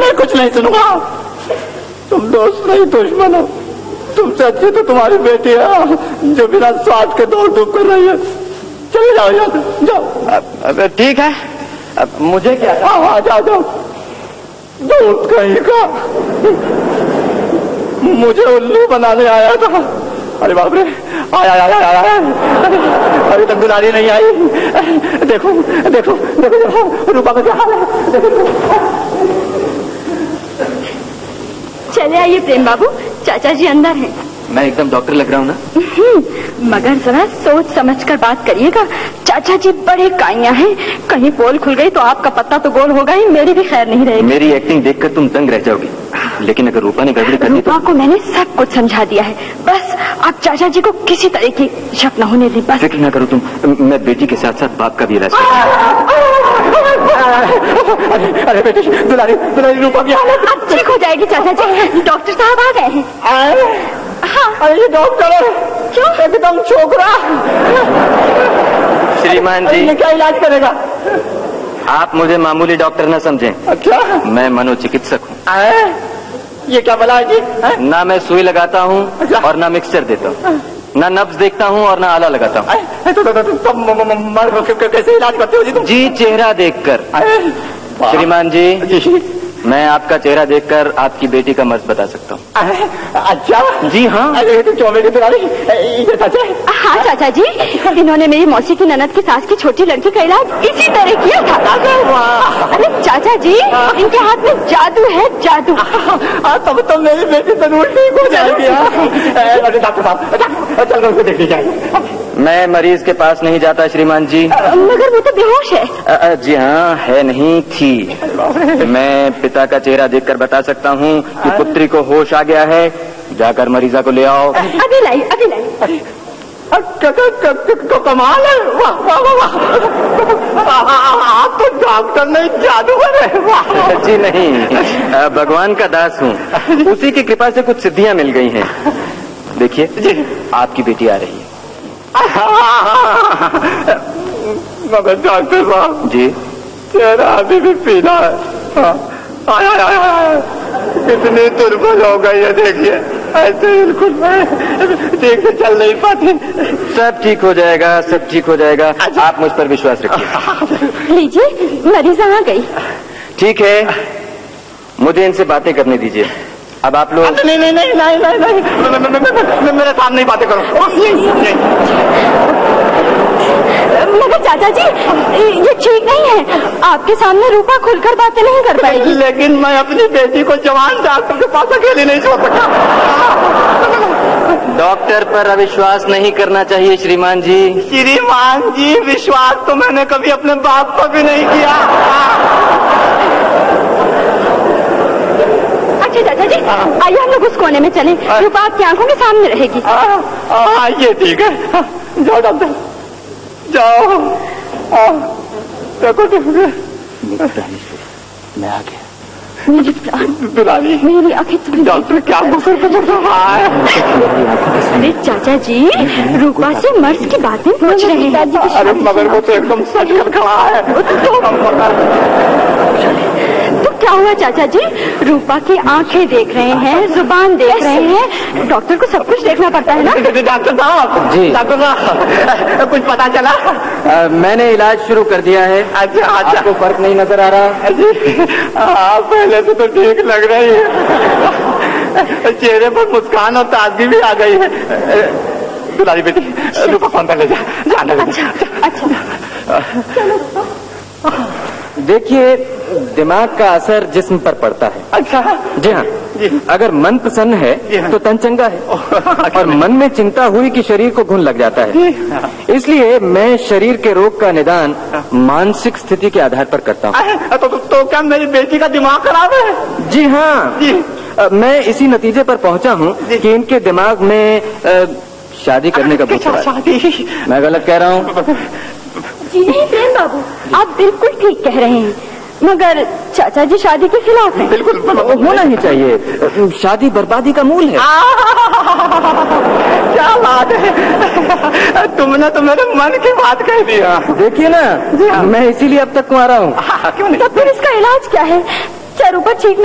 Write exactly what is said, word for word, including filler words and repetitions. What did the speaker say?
मैं कुछ नहीं सुनूंगा। तुम दोस्त नहीं दुश्मन हो। तुमसे अच्छी तो तुम्हारी बेटी है जो बिना स्वाद के दौड़ धूप कर रही है। चले जाओ यहाँ से, जाओ। ठीक है, अब मुझे क्या? हाँ हाँ, जाओ जाओ। दूध कहीं का मुझे उल्लू बनाने आया था। अरे बाप रे, आया आया आया आया, अभी तक दुलारी नहीं आई। देखो देखो देखो देखो रूपा का क्या हाल है। चले आइए प्रेम बाबू, चाचा जी अंदर हैं। मैं एकदम डॉक्टर लग रहा हूँ ना? मगर जरा सोच समझ कर बात करिएगा। चाचा जी बड़े काइया हैं, कहीं पोल खुल गई तो आपका पत्ता तो गोल होगा ही, मेरी भी खैर नहीं रहेगी। मेरी एक्टिंग देखकर तुम दंग रह जाओगी, लेकिन अगर रूपा ने गड़बड़ी कर दी तो? रूपा को मैंने सब कुछ समझा दिया है, बस आप चाचा जी को किसी तरह की शक न होने दें बस। फिक्र न करो तुम, मैं बेटी के साथ साथ बाप का भी इलाज करूंगा। अरे अरे बेटी, दुलारी दुलारी रूपा की हालत अब ठीक हो जाएगी चाचा जी, डॉक्टर साहब आ गए हैं। हाँ। अरे ये डॉक्टर है क्यों एकदम छोकरा। श्रीमान जी, ये क्या इलाज करेगा? आप मुझे मामूली डॉक्टर न समझें। अच्छा, मैं मनोचिकित्सक हूँ। ये क्या बला है जी? ना मैं सुई लगाता हूँ और ना मिक्सचर देता हूँ, ना नब्ज देखता हूँ और ना आला लगाता हूँ। तो, तो, तो, तो, तो, कैसे इलाज करते हो जी तुम? जी चेहरा देखकर। श्रीमान जी, जी मैं आपका चेहरा देखकर आपकी बेटी का मर्ज बता सकता हूँ। अच्छा जी हाँ। अरे तो चौबे दुलारी ये चाचा? हाँ चाचा जी, इन्होंने मेरी मौसी की ननद की सास की छोटी लड़की का इलाज इसी तरह किया था। अरे चाचा जी, इनके हाथ में जादू है, जादू। तब तो मेरी बेटी जरूर ठीक हो जाएगी। डॉक्टर साहब चल कर उसे देख लीजिए। मैं मरीज के पास नहीं जाता श्रीमान जी। मगर वो तो बेहोश है। जी हाँ, है नहीं थी। मैं पिता का चेहरा देखकर बता सकता हूँ कि पुत्री को होश आ गया है। जाकर मरीजा को ले आओ। अभी लाई अभी लाई। कमाल है, वाह वाह वाह। आप तो डॉक्टर नहीं जादूगर है। वाह जी नहीं, भगवान का दास हूँ, उसी की कृपा से कुछ सिद्धियाँ मिल गई हैं। देखिए आपकी बेटी आ रही है। मगर डॉक्टर साहब जी, चेहरा अभी भी पीला है। आया आया, कितनी दुर्बल हो गई है देखिए, ऐसे बिल्कुल ठीक से चल नहीं पाती। सब ठीक हो जाएगा, सब ठीक हो जाएगा। आप मुझ पर विश्वास रखिए। लीजिए, मरीजा आ गई। ठीक है, मुझे इनसे बातें करने दीजिए। अब आप लोग नहीं नहीं नहीं नहीं नहीं नहीं, मेरे सामने ही बातें करो। मगर चाचा जी, ये ठीक नहीं है, आपके सामने रूपा खुलकर बातें नहीं कर पाएगी। लेकिन मैं अपनी बेटी को जवान डॉक्टर के पास अकेले नहीं छोड़ सकता। डॉक्टर पर अविश्वास नहीं करना चाहिए श्रीमान जी। श्रीमान जी, विश्वास तो मैंने कभी अपने बाप पर भी नहीं किया। अच्छा चाचा जी, आइए हम लोग उस कोने में चलें, रूपा आपकी आंखों के सामने रहेगी। हाँ ये ठीक है, जाओ डॉक्टर जाओ। देखो मैं आ गया। मेरी प्राण दुलारी, मेरी आंखें। डॉक्टर क्या गुस्से पे पड़ रहा है? अरे चाचा जी, रूपा से मर्ज की बातें पूछ रहे हैं। अरे मगर वो तो एकदम सच कर खड़ा है। तो क्या हुआ चाचा जी? रूपा की आंखें देख रहे हैं, जुबान देख रहे हैं, डॉक्टर को सब कुछ देखना पड़ता है ना। डॉक्टर साहब जी, डॉक्टर साहब कुछ पता चला? आ, मैंने इलाज शुरू कर दिया है। अच्छा अच्छा, आपको फर्क नहीं नजर आ रहा? जी हाँ, पहले से तो ठीक लग रही है, चेहरे पर मुस्कान और ताजगी भी आ गई है। दुलारी बेटी, रूपा फोन पर ले जा, जाना। अच्छा अच्छा, देखिए, दिमाग का असर जिस्म पर पड़ता है। अच्छा जी हाँ जी। अगर मन प्रसन्न है हाँ। तो तन चंगा है, और मन में चिंता हुई कि शरीर को घुन लग जाता है। इसलिए मैं शरीर के रोग का निदान मानसिक स्थिति के आधार पर करता हूँ। तो, तो, तो क्या मेरी बेटी का दिमाग खराब है? जी हाँ जी। मैं इसी नतीजे पर पहुँचा हूँ कि इनके दिमाग में आ, शादी करने का भूत है। शादी? मैं गलत कह रहा हूँ? जी नहीं प्रेम बाबू, आप बिल्कुल ठीक कह रहे हैं, मगर चाचा जी शादी के खिलाफ हैं। बिल्कुल होना ही चाहिए, शादी बर्बादी का मूल है। क्या बात है, तुमने तो मेरे मन की बात कह दी। देखिए ना, मैं इसीलिए अब तक कुंवारा हूँ। तो फिर इसका इलाज क्या है? क्या रूपा ठीक